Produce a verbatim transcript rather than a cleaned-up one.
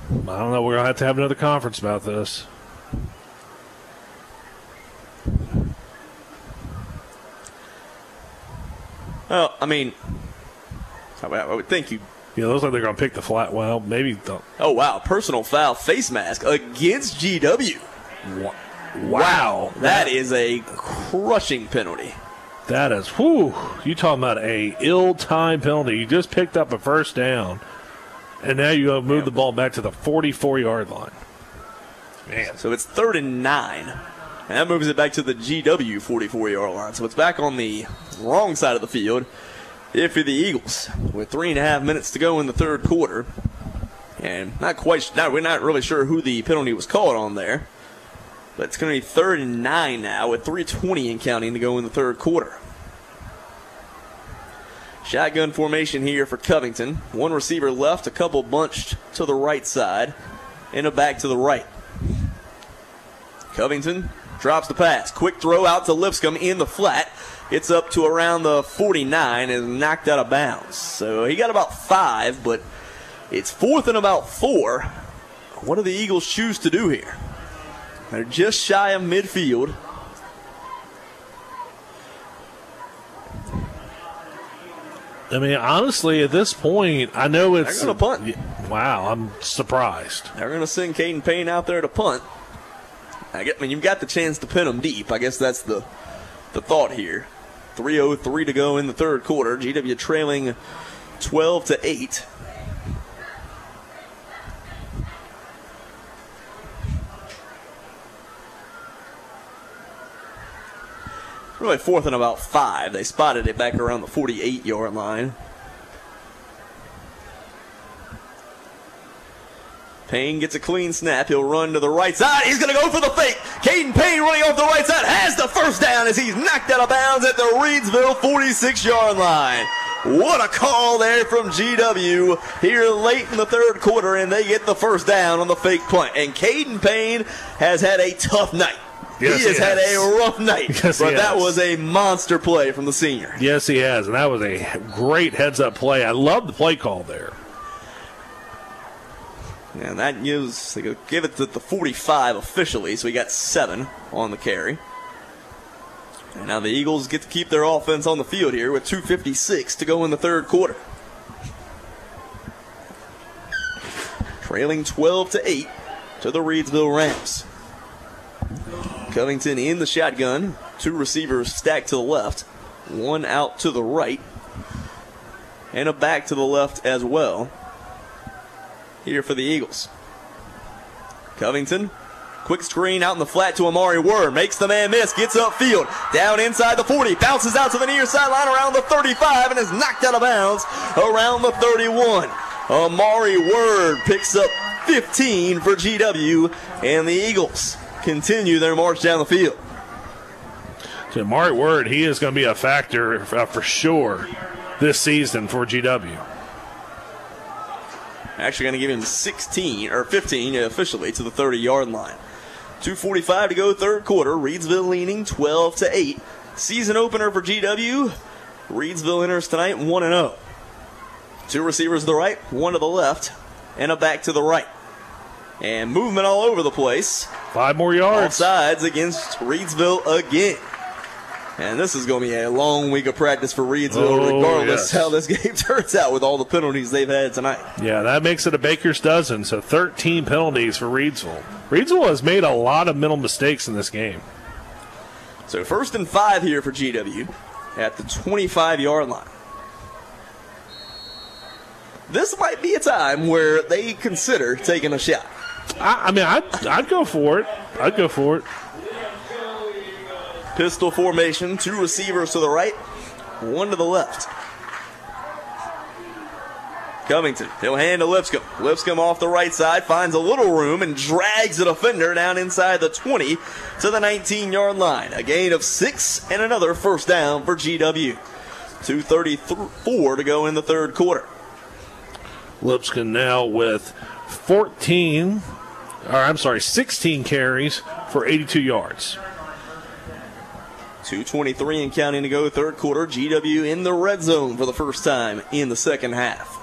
I don't know. We're going to have to have another conference about this. Well, I mean, I would think you. Yeah, it looks like they're going to pick the flat. Well, maybe. The, oh, wow. Personal foul face mask against G W. Wow. Wow. That is a crushing penalty. That is, whew. You talking about a ill-timed penalty. You just picked up a first down, and now you go move yeah. the ball back to the forty-four-yard line. Man. So it's third and nine. And that moves it back to the G W forty-four-yard line. So it's back on the wrong side of the field here for the Eagles with three and a half minutes to go in the third quarter. And not quite, not, we're not really sure who the penalty was called on there. But it's going to be third and nine now with three twenty and counting to go in the third quarter. Shotgun formation here for Covington. One receiver left, a couple bunched to the right side, and a back to the right. Covington drops the pass. Quick throw out to Lipscomb in the flat. It's up to around the forty-nine and knocked out of bounds. So he got about five, but it's fourth and about four. What do the Eagles choose to do here? They're just shy of midfield. I mean, honestly, at this point, I know it's... They're going to punt. Wow, I'm surprised. They're going to send Caden Payne out there to punt. I get, I mean, you've got the chance to pin them deep. I guess that's the the thought here. three oh three to go in the third quarter. G W trailing twelve to eight. Really fourth and about five. They spotted it back around the forty-eight-yard line. Payne gets a clean snap. He'll run to the right side. He's going to go for the fake. Caden Payne running off the right side has the first down as he's knocked out of bounds at the Reidsville forty-six-yard line. What a call there from G W here late in the third quarter, and they get the first down on the fake punt. And Caden Payne has had a tough night. Yes, he has he had has. a rough night, yes, but that has. was a monster play from the senior. Yes, he has, and that was a great heads-up play. I love the play call there. And that gives, they give it to the forty-five officially, so he got seven on the carry. And now the Eagles get to keep their offense on the field here with two fifty-six to go in the third quarter. Trailing twelve to eight to the Reidsville Rams. Covington in the shotgun. Two receivers stacked to the left. One out to the right. And a back to the left as well. Here for the Eagles. Covington. Quick screen out in the flat to Amari Word. Makes the man miss. Gets upfield. Down inside the forty. Bounces out to the near sideline around the thirty-five and is knocked out of bounds around the thirty-one. Amari Word picks up fifteen for G W. And the Eagles continue their march down the field. To Amari Word, he is going to be a factor uh, for sure this season for G W. Actually going to give him sixteen, or fifteen officially to the thirty-yard line. two forty-five to go third quarter. Reidsville leaning twelve to eight. Season opener for G W. Reidsville enters tonight one and oh. Two receivers to the right, one to the left, and a back to the right. And movement all over the place. Five more yards. All sides against Reidsville again. And this is going to be a long week of practice for Reidsville, oh, regardless yes. how this game turns out with all the penalties they've had tonight. Yeah, that makes it a baker's dozen, so thirteen penalties for Reidsville. Reidsville has made a lot of mental mistakes in this game. So first and five here for G W at the twenty-five-yard line. This might be a time where they consider taking a shot. I, I mean, I'd, I'd go for it. I'd go for it. Pistol formation, two receivers to the right, one to the left. Covington, he'll hand to Lipscomb. Lipscomb off the right side, finds a little room and drags the defender down inside the twenty to the nineteen-yard line. A gain of six and another first down for G W. two thirty-four to go in the third quarter. Lipscomb now with fourteen, or I'm sorry, sixteen carries for eighty-two yards. two twenty-three and counting to go third quarter. G W in the red zone for the first time in the second half.